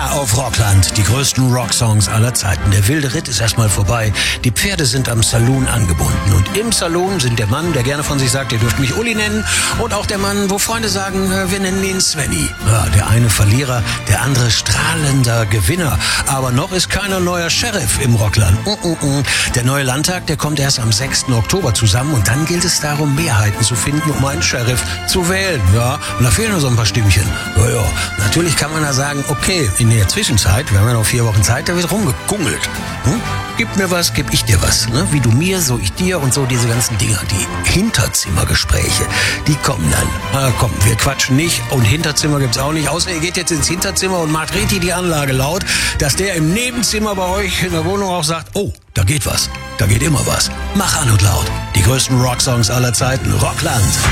auf Rockland, die größten Rocksongs aller Zeiten. Der wilde Ritt ist erstmal vorbei. Die Pferde sind am Saloon angebunden. Und im Saloon sind der Mann, der gerne von sich sagt, ihr dürft mich Uli nennen. Und auch der Mann, wo Freunde sagen, wir nennen ihn Svenny. Ja, der eine Verlierer, der andere strahlender Gewinner. Aber noch ist keiner neuer Sheriff im Rockland. Der neue Landtag, der kommt erst am 6. Oktober zusammen. Und dann gilt es darum, Mehrheiten zu finden, um einen Sheriff zu wählen. Ja, und da fehlen nur so ein paar Stimmchen. Ja. Natürlich kann man da sagen, okay, in der Zwischenzeit, wir haben ja noch 4 Wochen Zeit, da wird rumgekungelt. Gib mir was, geb ich dir was. Ne? Wie du mir, so ich dir und so diese ganzen Dinger. Die Hinterzimmergespräche, die kommen dann. Na komm, wir quatschen nicht und Hinterzimmer gibt's auch nicht. Außer ihr geht jetzt ins Hinterzimmer und macht richtig die Anlage laut, dass der im Nebenzimmer bei euch in der Wohnung auch sagt, oh, da geht was, da geht immer was. Mach an und laut. Die größten Rocksongs aller Zeiten, Rockland.